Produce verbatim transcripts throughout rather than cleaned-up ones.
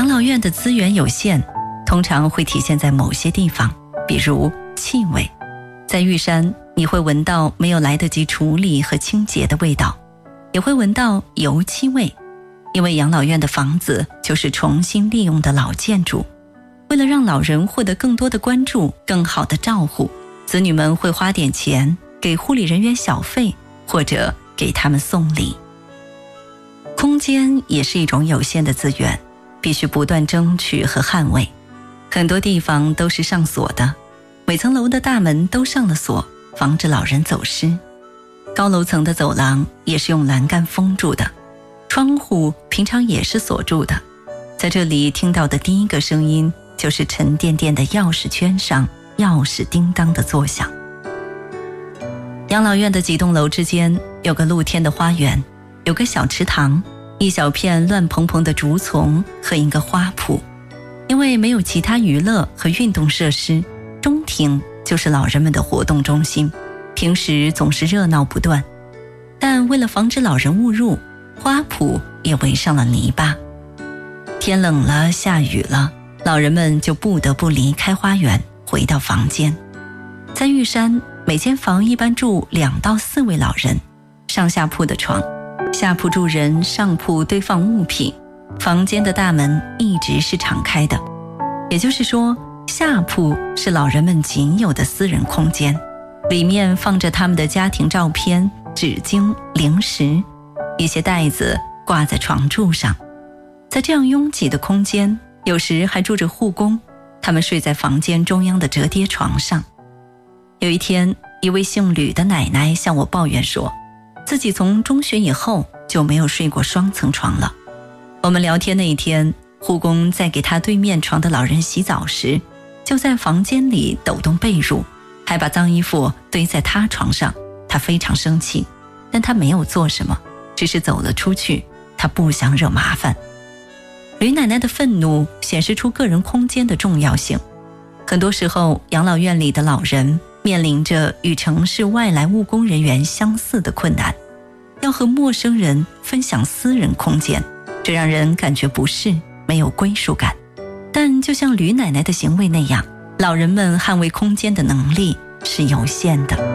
养老院的资源有限，通常会体现在某些地方，比如气味。在玉山，你会闻到没有来得及处理和清洁的味道，也会闻到油漆味，因为养老院的房子就是重新利用的老建筑。为了让老人获得更多的关注，更好的照护，子女们会花点钱给护理人员小费，或者给他们送礼。空间也是一种有限的资源，必须不断争取和捍卫。很多地方都是上锁的，每层楼的大门都上了锁，防止老人走失。高楼层的走廊也是用栏杆封住的，窗户平常也是锁住的。在这里听到的第一个声音，就是沉甸甸的钥匙圈上钥匙叮当的作响。养老院的几栋楼之间有个露天的花园，有个小池塘，一小片乱蓬蓬的竹丛和一个花圃。因为没有其他娱乐和运动设施，中庭就是老人们的活动中心，平时总是热闹不断。但为了防止老人误入，花圃也围上了泥巴。天冷了，下雨了，老人们就不得不离开花园，回到房间。在玉山，每间房一般住两到四位老人，上下铺的床，下铺住人，上铺堆放物品，房间的大门一直是敞开的。也就是说，下铺是老人们仅有的私人空间，里面放着他们的家庭照片、纸巾、零食，一些袋子挂在床柱上。在这样拥挤的空间，有时还住着护工，他们睡在房间中央的折叠床上。有一天，一位姓吕的奶奶向我抱怨说，自己从中学以后就没有睡过双层床了。我们聊天那一天，护工在给他对面床的老人洗澡时，就在房间里抖动被褥，还把脏衣服堆在他床上。他非常生气，但他没有做什么，只是走了出去，他不想惹麻烦。吕奶奶的愤怒显示出个人空间的重要性。很多时候，养老院里的老人面临着与城市外来务工人员相似的困难，要和陌生人分享私人空间，这让人感觉不适，没有归属感。但就像吕奶奶的行为那样，老人们捍卫空间的能力是有限的。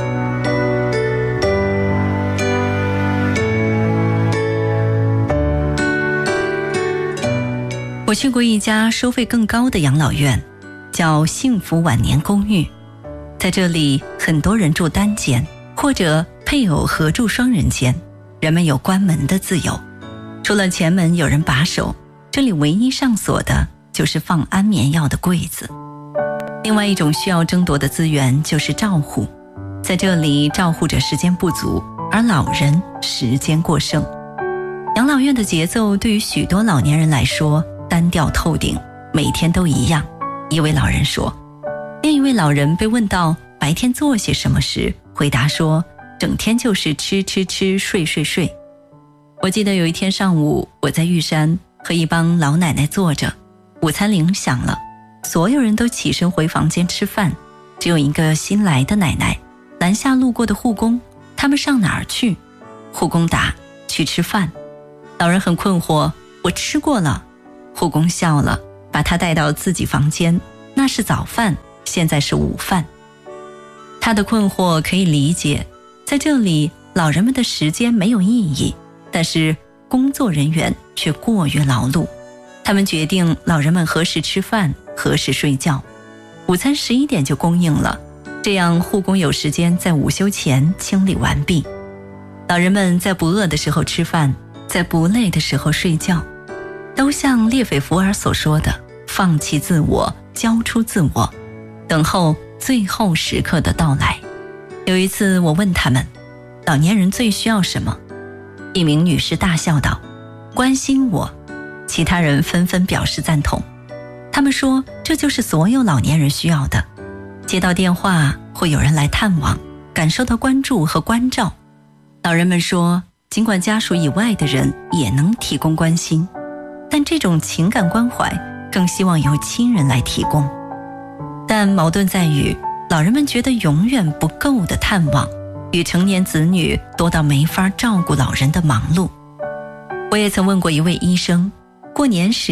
我去过一家收费更高的养老院，叫幸福晚年公寓。在这里，很多人住单间，或者配偶合住双人间，人们有关门的自由。除了前门有人把守，这里唯一上锁的就是放安眠药的柜子。另外一种需要争夺的资源就是照护，在这里照护者时间不足，而老人时间过剩。养老院的节奏对于许多老年人来说单调透顶，每天都一样。一位老人说，另一位老人被问到白天做些什么时，回答说，整天就是吃吃吃，睡睡睡。我记得有一天上午，我在玉山和一帮老奶奶坐着，午餐铃响了，所有人都起身回房间吃饭，只有一个新来的奶奶拦下路过的护工，他们上哪儿去？护工答，去吃饭。老人很困惑，我吃过了。护工笑了，把他带到自己房间，那是早饭，现在是午饭。他的困惑可以理解，在这里老人们的时间没有意义，但是工作人员却过于劳碌。他们决定老人们何时吃饭，何时睡觉。午餐十一点就供应了，这样护工有时间在午休前清理完毕。老人们在不饿的时候吃饭，在不累的时候睡觉，都像列斐福尔所说的，放弃自我，交出自我，等候最后时刻的到来。有一次我问他们，老年人最需要什么？一名女士大笑道，关心我。其他人纷纷表示赞同。他们说，这就是所有老年人需要的。接到电话，会有人来探望，感受到关注和关照。老人们说，尽管家属以外的人也能提供关心，但这种情感关怀更希望由亲人来提供。但矛盾在于，老人们觉得永远不够的探望，与成年子女多到没法照顾老人的忙碌。我也曾问过一位医生，过年时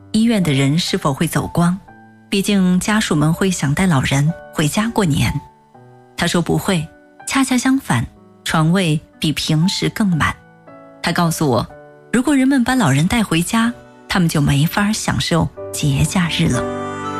医院的人是否会走光，毕竟家属们会想带老人回家过年。他说不会，恰恰相反，床位比平时更满。他告诉我，如果人们把老人带回家，他们就没法享受节假日了。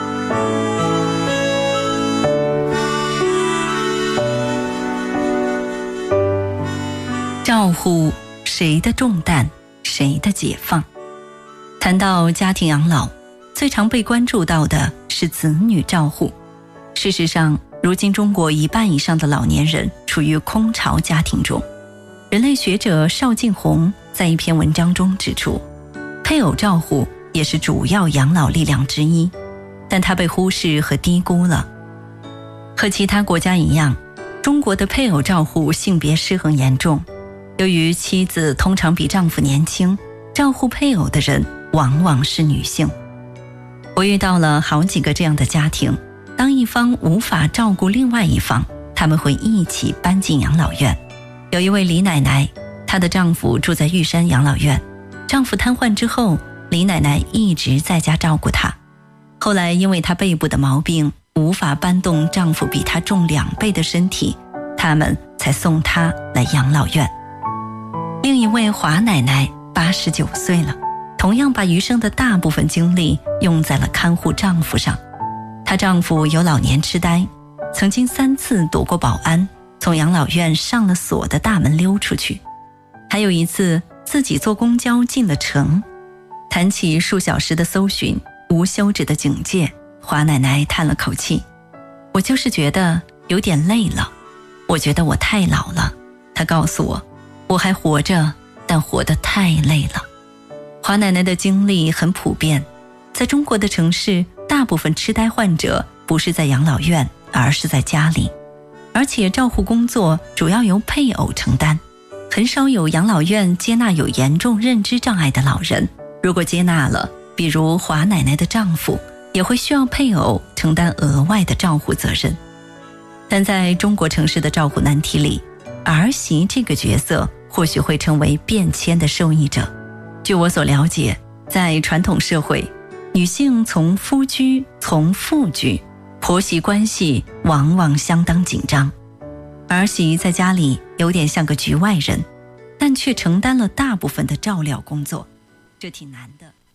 照护谁的重担，谁的解放。谈到家庭养老，最常被关注到的是子女照护。事实上，如今中国一半以上的老年人处于空巢家庭中。人类学者邵劲宏在一篇文章中指出，配偶照护也是主要养老力量之一，但它被忽视和低估了。和其他国家一样，中国的配偶照护性别失衡严重。由于妻子通常比丈夫年轻，照护配偶的人往往是女性。我遇到了好几个这样的家庭，当一方无法照顾另外一方，他们会一起搬进养老院。有一位李奶奶，她的丈夫住在玉山养老院，丈夫瘫痪之后，李奶奶一直在家照顾她。后来因为她背部的毛病，无法搬动丈夫比她重两倍的身体，他们才送她来养老院。另一位华奶奶八十九岁了，同样把余生的大部分精力用在了看护丈夫上。她丈夫有老年痴呆，曾经三次躲过保安，从养老院上了锁的大门溜出去。还有一次自己坐公交进了城。谈起数小时的搜寻，无休止的警戒，华奶奶叹了口气，我就是觉得有点累了，我觉得我太老了。她告诉我，我还活着，但活得太累了。华奶奶的经历很普遍，在中国的城市，大部分痴呆患者不是在养老院，而是在家里，而且照护工作主要由配偶承担，很少有养老院接纳有严重认知障碍的老人。如果接纳了，比如华奶奶的丈夫，也会需要配偶承担额外的照护责任。但在中国城市的照顾难题里，儿媳这个角色或许会成为变迁的受益者。据我所了解，在传统社会，女性从夫居从妇居，婆媳关系往往相当紧张。儿媳在家里有点像个局外人，但却承担了大部分的照料工作，这挺难的。